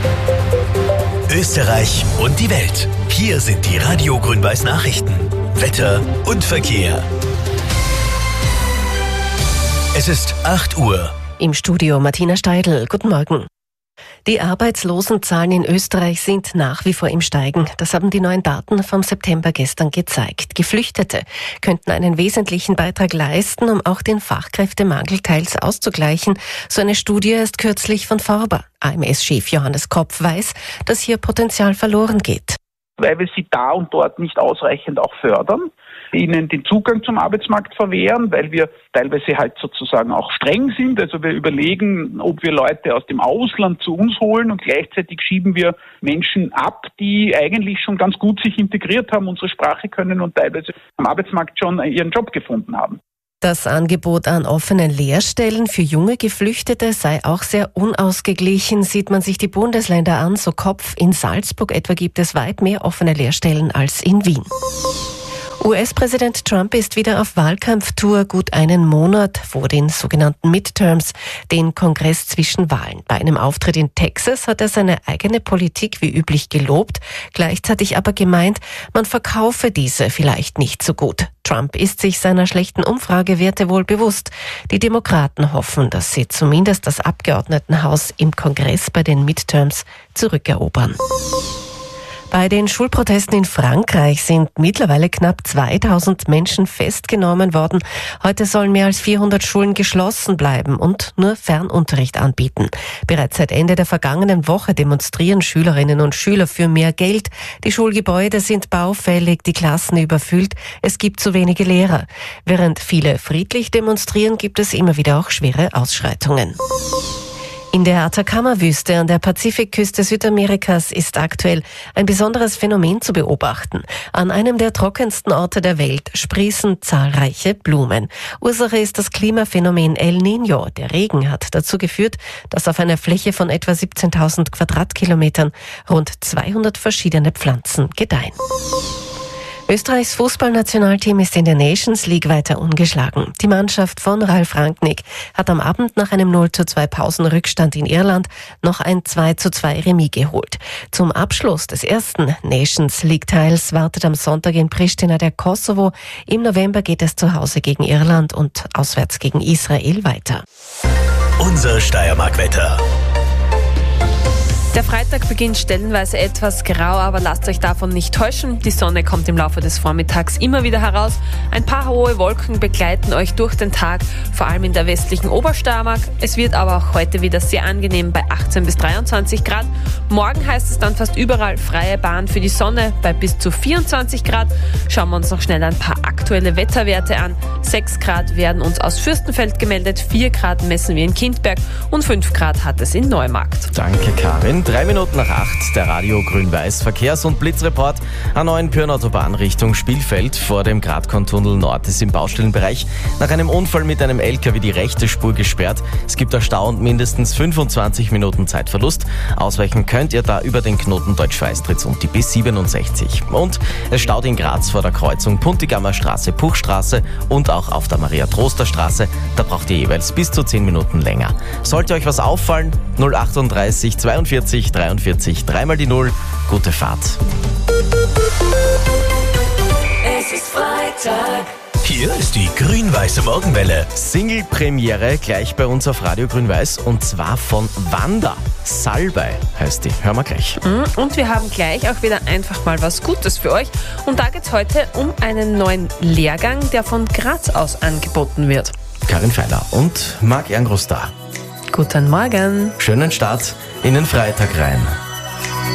Österreich und die Welt. Hier sind die Radio Grün-Weiß Nachrichten. Wetter und Verkehr. Es ist 8 Uhr. Im Studio Martina Steidl. Guten Morgen. Die Arbeitslosenzahlen in Österreich sind nach wie vor im Steigen. Das haben die neuen Daten vom September gestern gezeigt. Geflüchtete könnten einen wesentlichen Beitrag leisten, um auch den Fachkräftemangel teils auszugleichen. So eine Studie erst kürzlich von Forber. AMS-Chef Johannes Kopf weiß, dass hier Potenzial verloren geht. Weil wir sie da und dort nicht ausreichend auch fördern, ihnen den Zugang zum Arbeitsmarkt verwehren, weil wir teilweise halt sozusagen auch streng sind. Also wir überlegen, ob wir Leute aus dem Ausland zu uns holen und gleichzeitig schieben wir Menschen ab, die eigentlich schon ganz gut sich integriert haben, unsere Sprache können und teilweise am Arbeitsmarkt schon ihren Job gefunden haben. Das Angebot an offenen Lehrstellen für junge Geflüchtete sei auch sehr unausgeglichen. Sieht man sich die Bundesländer an, so Kopf, in Salzburg etwa gibt es weit mehr offene Lehrstellen als in Wien. US-Präsident Trump ist wieder auf Wahlkampftour, gut einen Monat vor den sogenannten Midterms, den Kongress zwischen Wahlen. Bei einem Auftritt in Texas hat er seine eigene Politik wie üblich gelobt, gleichzeitig aber gemeint, man verkaufe diese vielleicht nicht so gut. Trump ist sich seiner schlechten Umfragewerte wohl bewusst. Die Demokraten hoffen, dass sie zumindest das Abgeordnetenhaus im Kongress bei den Midterms zurückerobern. Bei den Schulprotesten in Frankreich sind mittlerweile knapp 2000 Menschen festgenommen worden. Heute sollen mehr als 400 Schulen geschlossen bleiben und nur Fernunterricht anbieten. Bereits seit Ende der vergangenen Woche demonstrieren Schülerinnen und Schüler für mehr Geld. Die Schulgebäude sind baufällig, die Klassen überfüllt, es gibt zu wenige Lehrer. Während viele friedlich demonstrieren, gibt es immer wieder auch schwere Ausschreitungen. In der Atacama-Wüste an der Pazifikküste Südamerikas ist aktuell ein besonderes Phänomen zu beobachten. An einem der trockensten Orte der Welt sprießen zahlreiche Blumen. Ursache ist das Klimaphänomen El Niño. Der Regen hat dazu geführt, dass auf einer Fläche von etwa 17.000 Quadratkilometern rund 200 verschiedene Pflanzen gedeihen. Österreichs Fußballnationalteam ist in der Nations League weiter ungeschlagen. Die Mannschaft von Ralf Rangnick hat am Abend nach einem 0:2 Pausenrückstand in Irland noch ein 2:2 Remis geholt. Zum Abschluss des ersten Nations League-Teils wartet am Sonntag in Pristina der Kosovo. Im November geht es zu Hause gegen Irland und auswärts gegen Israel weiter. Unser Steiermark-Wetter. Der Freitag beginnt stellenweise etwas grau, aber lasst euch davon nicht täuschen. Die Sonne kommt im Laufe des Vormittags immer wieder heraus. Ein paar hohe Wolken begleiten euch durch den Tag, vor allem in der westlichen Obersteiermark. Es wird aber auch heute wieder sehr angenehm bei 18 bis 23 Grad. Morgen heißt es dann fast überall freie Bahn für die Sonne bei bis zu 24 Grad. Schauen wir uns noch schnell ein paar aktuelle Wetterwerte an. 6 Grad werden uns aus Fürstenfeld gemeldet, 4 Grad messen wir in Kindberg und 5 Grad hat es in Neumarkt. Danke, Karin. 3 Minuten nach 8, der Radio Grün-Weiß Verkehrs- und Blitzreport. A9 Pyrnautobahn Richtung Spielfeld vor dem Gradkorntunnel Nord ist im Baustellenbereich nach einem Unfall mit einem LKW die rechte Spur gesperrt. Es gibt da Stau und mindestens 25 Minuten Zeitverlust. Ausweichen könnt ihr da über den Knoten Deutsch-Weistritz und die B67. Und es staut in Graz vor der Kreuzung Puntigammer Straße, Puchstraße und auch auf der Maria-Troster-Straße. Da braucht ihr jeweils bis zu 10 Minuten länger. Sollte euch was auffallen, 038 42 43 3 mal die 0. Gute Fahrt. Es ist Freitag. Hier ist die grün-weiße Morgenwelle. Single-Premiere gleich bei uns auf Radio Grün-Weiß und zwar von Wanda. Salbei heißt die. Hören wir gleich. Und wir haben gleich auch wieder einfach mal was Gutes für euch. Und da geht es heute um einen neuen Lehrgang, der von Graz aus angeboten wird. Karin Feiler und Marc Erngroß da. Guten Morgen. Schönen Start in den Freitag rein.